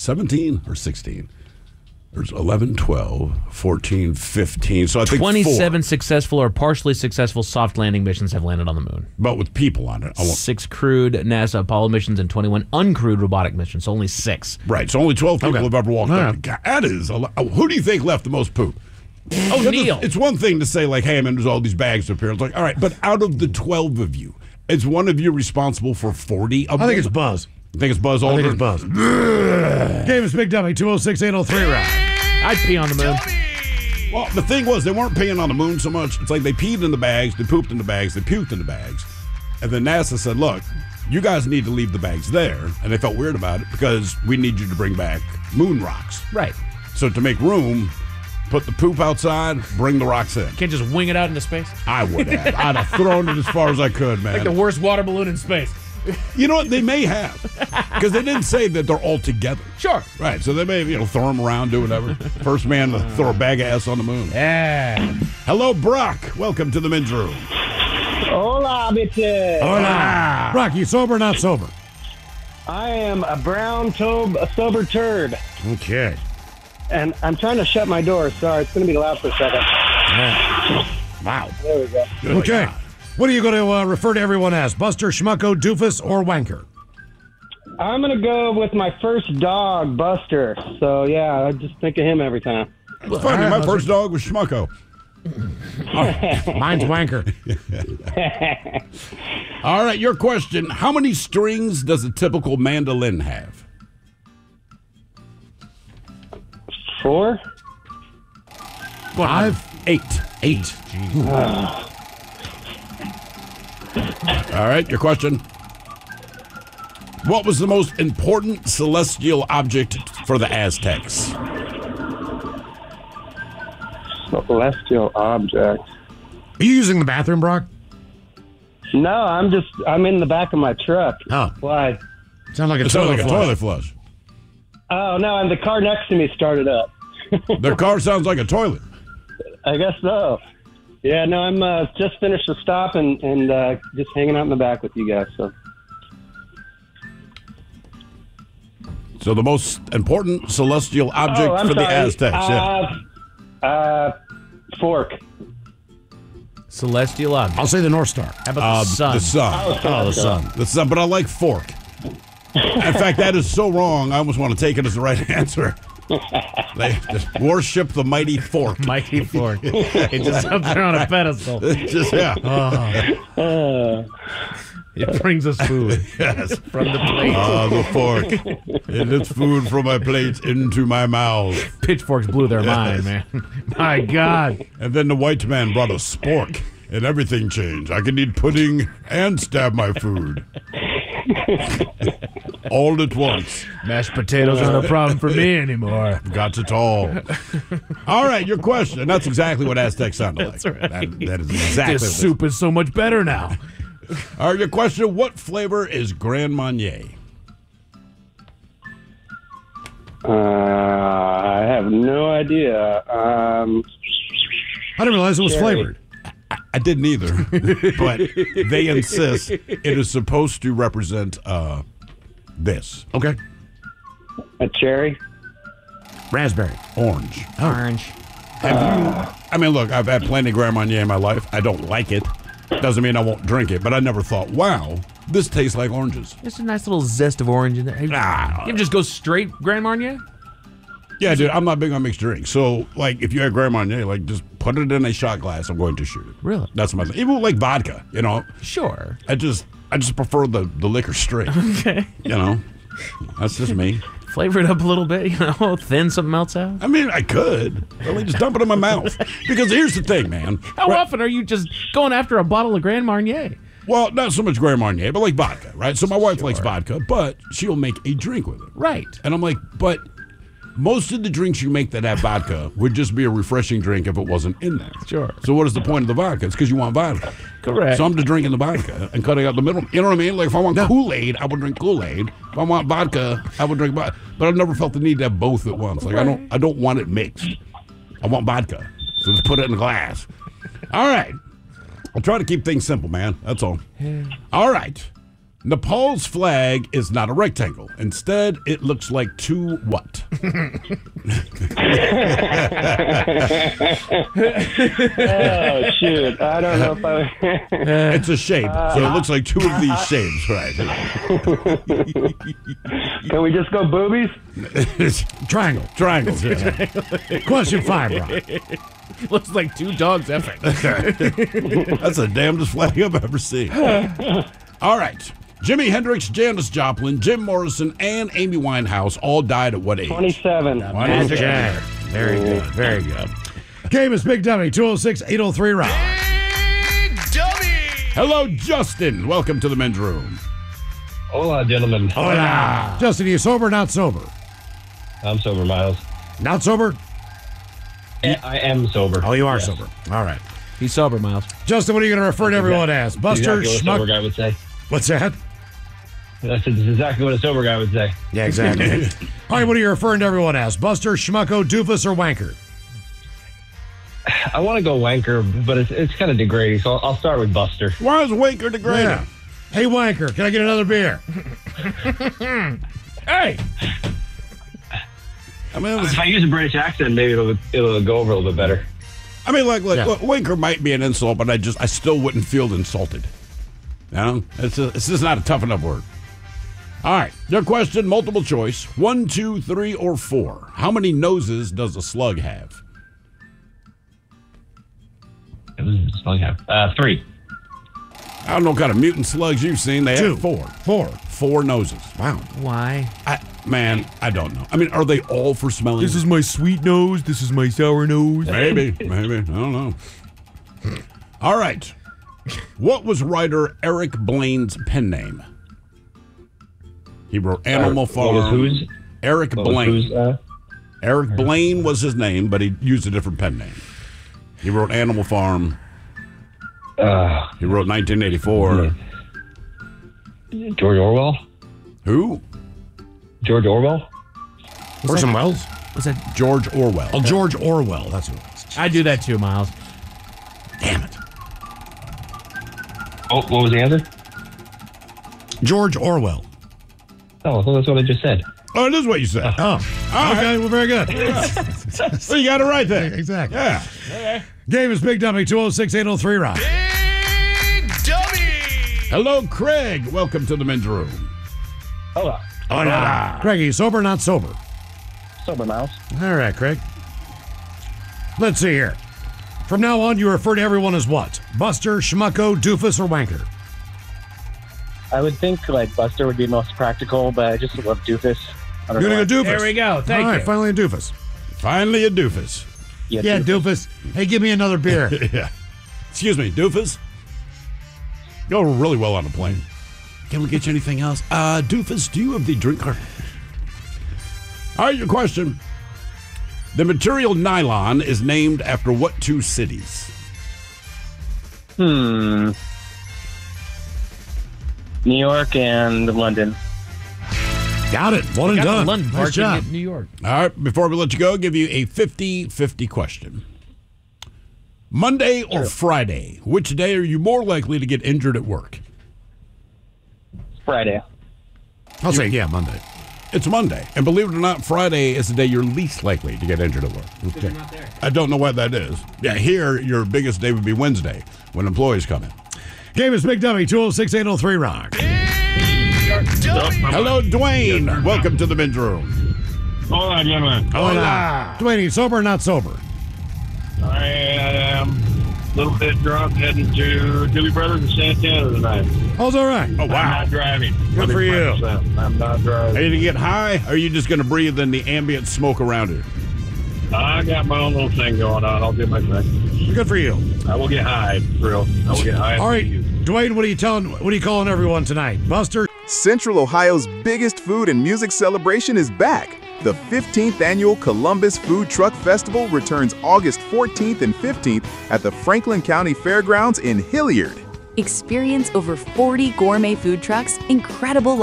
17 or 16? There's 11, 12, 14, 15. So I think 27 4. successful or partially successful soft landing missions have landed on the moon. But with people on it. 6 crewed NASA Apollo missions and 21 uncrewed robotic missions. So only 6. Right. So only 12 people have ever walked up. God, that is a lot. Who do you think left the most poop? Oh, Neil. It's one thing to say, like, hey, man, there's all these bags up here. It's like, all right, but out of the 12 of you, is one of you responsible for 40 of them? I think it's Buzz. You think it's Buzz Aldrin? I think it's Buzz. Game is Big Dummy, 206-803 round. I'd pee on the moon. Well, the thing was, they weren't peeing on the moon so much. It's like they peed in the bags, they pooped in the bags, they puked in the bags. And then NASA said, look, you guys need to leave the bags there. And they felt weird about it because we need you to bring back moon rocks. Right. So to make room, put the poop outside, bring the rocks in. Can't just wing it out into space? I would have. I'd have thrown it as far as I could, man. Like the worst water balloon in space. You know what? They may have. Because they didn't say that they're all together. Sure. Right. So they may, throw them around, do whatever. First man to throw a bag of ass on the moon. Yeah. Hello, Brock. Welcome to the men's room. Hola, bitches. Hola. Brock, you sober or not sober? I am a brown sober turd. Okay. And I'm trying to shut my door. Sorry, it's going to be loud for a second. Wow. There we go. Good Okay. God. What are you going to refer to everyone as? Buster, Schmucko, Doofus, or Wanker? I'm going to go with my first dog, Buster. So, yeah, I just think of him every time. It's funny. My first dog was Schmucko. Mine's Wanker. All right, your question. How many strings does a typical mandolin have? 4? 5, 8. 8. All right, your question. What was the most important celestial object for the Aztecs? Celestial object. Are you using the bathroom, Brock? No, I'm in the back of my truck. Oh. Why? Sounds like a It sounds like a flush. toilet flush. Oh, no, and the car next to me started up. Their car sounds like a toilet. I guess so. Yeah, no, I'm just finished the stop and just hanging out in the back with you guys. So the most important celestial object I'm for the sorry. Aztecs. Fork. Celestial object. I'll say the North Star. How about the sun? The sun. Oh, the sun. The sun, but I like fork. In fact, that is so wrong, I almost want to take it as the right answer. They just worship the mighty fork. Mighty fork. It just up there on a pedestal. Just, yeah. It brings us food Yes. from the plate. The fork. It lifts food from my plate into my mouth. Pitchforks blew their mind, man. My God. And then the white man brought a spork, and everything changed. I could eat pudding and stab my food. All at once. Mashed potatoes aren't a problem for me anymore. Got it all. All right, your question. That's exactly what Aztecs sounded like. That's right. That is exactly This soup is so much better now. All right, your question. What flavor is Grand Marnier? I have no idea. I didn't realize it was Cherry. flavored. I didn't either, but they insist it is supposed to represent this. Okay. A cherry? Raspberry. Orange. Orange. I mean, look, I've had plenty of Grand Marnier in my life. I don't like it. Doesn't mean I won't drink it, but I never thought, wow, this tastes like oranges. There's a nice little zest of orange in there. You ever just go straight Grand Marnier? Yeah, dude, I'm not big on mixed drinks. So, like, if you had Grand Marnier, like, just put it in a shot glass. I'm going to shoot it. Really? That's my thing. Even like vodka, Sure. I just prefer the liquor straight. Okay. That's just me. Flavor it up a little bit, thin something else out. I mean, I could. Really just dump it in my mouth. Because here's the thing, man. How often are you just going after a bottle of Grand Marnier? Well, not so much Grand Marnier, but like vodka, right? So my wife likes vodka, but she'll make a drink with it. Right. And I'm like, but most of the drinks you make that have vodka would just be a refreshing drink if it wasn't in there. Sure. So what is the point of the vodka? It's because you want vodka. Correct. So I'm just drinking the vodka and cutting out the middle. You know what I mean? Like if I want Kool-Aid, I would drink Kool-Aid. If I want vodka, I would drink vodka. But I've never felt the need to have both at once. Like I don't want it mixed. I want vodka. So just put it in a glass. All right. I'll try to keep things simple, man. That's all. All right. Nepal's flag is not a rectangle. Instead, it looks like two what? Oh, shoot. I don't know if I... It's a shape, so it looks like two of these shapes, right? Can we just go boobies? Triangle. Triangles, yeah. Question 5, Rock. Looks like two dogs effing. That's the damnedest flag I've ever seen. All right. Jimi Hendrix, Janis Joplin, Jim Morrison, and Amy Winehouse all died at what age? 27. Okay. Very good. Very good. Game is Big Dummy, 206-803 Rock. Hello, Justin. Welcome to the men's room. Hola, gentlemen. Hola. Justin, are you sober or not sober? I'm sober, Miles. Not sober? I am sober. Oh, you are Yes. sober. All right. He's sober, Miles. Justin, what are you going to refer to everyone as? Buster, Exactly what a sober Schmuck? guy would say. What's that? I said this is exactly what a sober guy would say. Yeah, exactly. All right, what are you referring to everyone as? Buster, Schmucko, Doofus, or Wanker? I want to go wanker, but it's kind of degrading, so I'll start with Buster. Why is Wanker degrading? Yeah. Hey, Wanker, can I get another beer? Hey! I mean, If I use a British accent, maybe it'll go over a little bit better. look, Wanker might be an insult, but I still wouldn't feel insulted. You know? It's just not a tough enough word. All right, your question, multiple choice. 1, 2, 3, or 4. How many noses does a slug have? It was a slug have. 3. I don't know what kind of mutant slugs you've seen. They 2. have 4. 4. 4 noses. Wow. Why? I don't know. I mean, are they all for smelling? This is my sweet nose. This is my sour nose. Maybe. I don't know. All right. What was writer Eric Blaine's pen name? He wrote Animal Farm. What was whose? Eric What was Blaine. whose, Eric Blaine was his name, but he used a different pen name. He wrote Animal Farm. He wrote 1984. George Orwell? Who? George Orwell? Orson Welles? What's that? George Orwell. Oh, George Orwell. That's who it was. I do that too, Miles. Damn it. Oh, what was the answer? George Orwell. Oh, well, that's what I just said. Oh, it is what you said. Oh, okay. Well, very good. So you got it right there. Exactly. Yeah. Game is Big Dummy, 206-803 Rock. Hello, Craig. Welcome to the men's room. Hola. Hola. Craig, are you sober or not sober? Sober, Miles. All right, Craig. Let's see here. From now on, you refer to everyone as what? Buster, Schmucko, Doofus, or Wanker? I would think like Buster would be most practical, but I just love Doofus. I don't You're know going to go Doofus. There we go. Thank All right, you. finally a Doofus. Finally, a doofus. why. Yeah, Doofus. Hey, give me another beer. Yeah. Excuse me, doofus. Go really well on a plane. Can we get you anything else? Doofus, do you have the drink card? All right, your question. The material nylon is named after what 2 cities? New York and London. Got it. One and Got done. the London Nice part, job. didn't get New York. All right, before we let you go, I'll give you a 50-50 question. Monday or Friday, which day are you more likely to get injured at work? Friday. I'll say, yeah, Monday. It's Monday. And believe it or not, Friday is the day you're least likely to get injured at work. Okay. I don't know why that is. Yeah, here, your biggest day would be Wednesday when employees come in. Game is Big Dummy, 206-803 Rock. Hello, Dwayne. Welcome to the men's room. Hola, gentlemen. Hola. Dwayne, are you sober or not sober? I am a little bit drunk heading to Doobie Brothers in Santana tonight. All's all right. Oh, I'm wow. not driving. Good for you. I'm not driving. Are you going to get high, or are you just going to breathe in the ambient smoke around it? I got my own little thing going on. I'll do my thing. Good for you. I will get high, for real. I will get high. All right, Dwayne, what are you calling everyone tonight? Buster? Central Ohio's biggest food and music celebration is back. The 15th annual Columbus Food Truck Festival returns August 14th and 15th at the Franklin County Fairgrounds in Hilliard. Experience over 40 gourmet food trucks, incredible